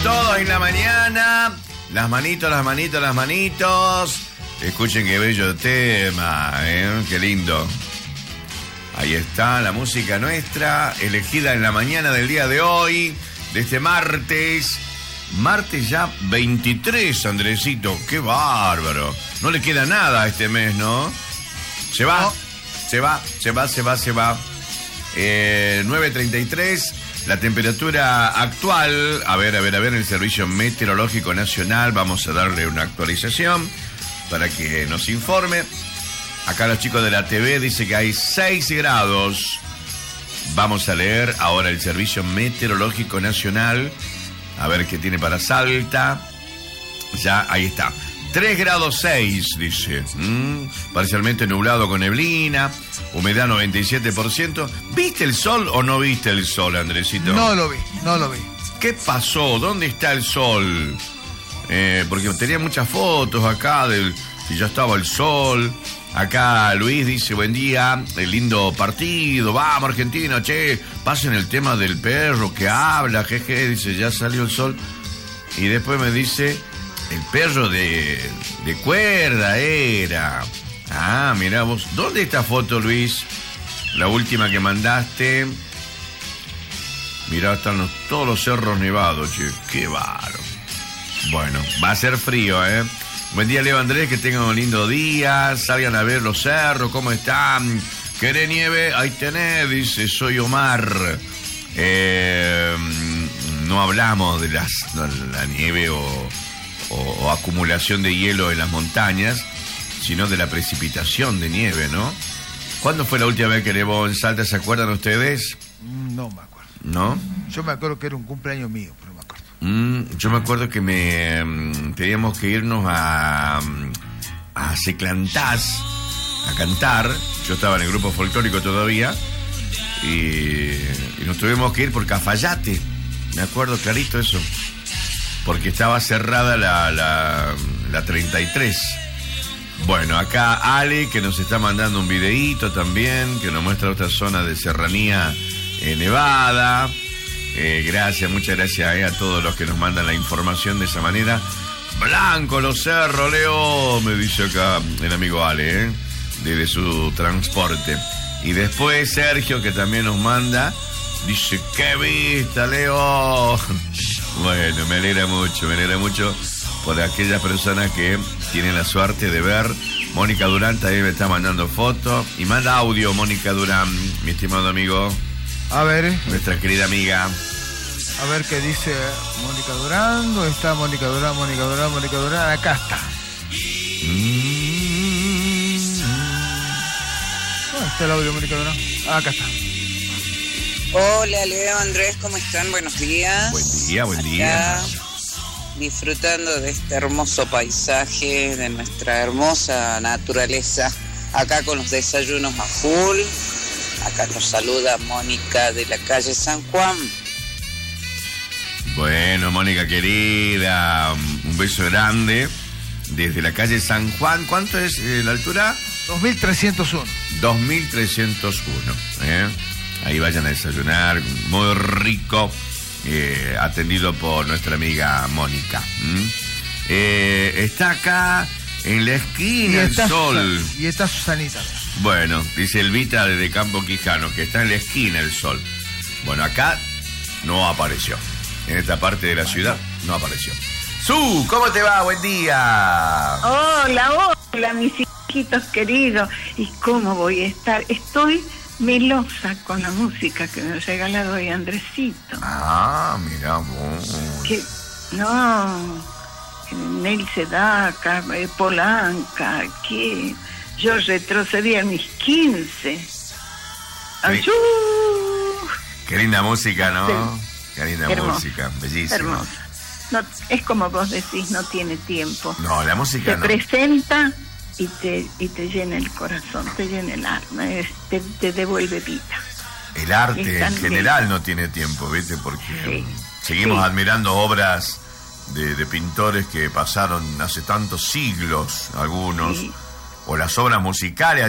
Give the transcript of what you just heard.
Todos en la mañana, las manitos, las manitos, las manitos. Escuchen qué bello tema, qué lindo. Ahí está la música nuestra, elegida en la mañana del día de hoy, de este martes. Martes ya 23, Andresito, qué bárbaro. No le queda nada a este mes, ¿no? Se va, no. se va. 9:33, la temperatura actual. A ver, el Servicio Meteorológico Nacional. Vamos a darle una actualización para que nos informe. Acá los chicos de la TV dicen que hay 6 grados. Vamos a leer ahora el Servicio Meteorológico Nacional. A ver qué tiene para Salta. Ya, ahí está. 3 grados 6, dice. Parcialmente nublado con neblina. Humedad 97%. ¿Viste el sol o no viste el sol, Andresito? No lo vi. ¿Qué pasó? ¿Dónde está el sol? Porque tenía muchas fotos acá del si ya estaba el sol. Acá Luis dice, buen día, el lindo partido, vamos Argentina, che, pasen el tema del perro que habla, jeje, dice, ya salió el sol. Y después me dice, el perro de cuerda era. Ah, mirá vos, ¿dónde está foto, Luis? La última que mandaste. Mirá, están todos los cerros nevados, che, qué bárbaro. Bueno, va a ser frío, Buen día, Leo Andrés, que tengan un lindo día. Salgan a ver los cerros, ¿cómo están? ¿Querés nieve? Ahí tenés, dice, soy Omar. No hablamos de la nieve o acumulación de hielo en las montañas, sino de la precipitación de nieve, ¿no? ¿Cuándo fue la última vez que nevó en Salta? ¿Se acuerdan ustedes? No me acuerdo. ¿No? Yo me acuerdo que era un cumpleaños mío, pero me acuerdo. Yo me acuerdo que teníamos que irnos a Seclantás a cantar. Yo estaba en el grupo folclórico todavía y nos tuvimos que ir por Cafayate. Me acuerdo clarito eso, porque estaba cerrada la 33. Bueno, acá Ale, que nos está mandando un videíto también, que nos muestra otra zona de serranía nevada. Gracias, muchas gracias a todos los que nos mandan la información de esa manera. Blanco los cerros, Leo, me dice acá el amigo Ale, desde su transporte. Y después Sergio, que también nos manda, dice, ¡qué vista, Leo! Bueno, me alegra mucho por aquellas personas que tienen la suerte de ver. Mónica Durán también me está mandando fotos y manda audio, Mónica Durán, mi estimado amigo. A ver. Nuestra querida amiga. A ver qué dice Mónica Durán. ¿Dónde está Mónica Durán? Acá está. ¿Dónde está el audio de Mónica Durán? Acá está. Hola, Leo, Andrés, ¿cómo están? Buenos días. Buen día. Disfrutando de este hermoso paisaje, de nuestra hermosa naturaleza. Acá con los desayunos a full. Acá nos saluda Mónica de la calle San Juan. Bueno, Mónica querida, un beso grande desde la calle San Juan. ¿Cuánto es la altura? 2301. 2301. Ahí vayan a desayunar, muy rico, atendido por nuestra amiga Mónica. Está acá en la esquina el sol. Y está Susanita. Bueno, dice Elvita desde Campo Quijano, que está en la esquina el sol. Bueno, acá no apareció. En esta parte de la ciudad no apareció. Su, ¿cómo te va? Buen día. Hola, mis hijitos queridos. ¿Y cómo voy a estar? Estoy melosa con la música que me ha regalado hoy Andresito. Ah, mira vos. Nel Sedaka, Polanca, que... Yo retrocedí a mis 15. ¡Ayú! Qué linda música, ¿no? Sí. Qué linda hermosa, música, bellísima. Hermosa. No, es como vos decís, no tiene tiempo. No, la música no. Se presenta y te llena el corazón, te llena el alma, te devuelve vida. El arte en general no tiene tiempo, ¿viste? Porque seguimos admirando obras de pintores que pasaron hace tantos siglos, algunos. Sí. O las obras musicales.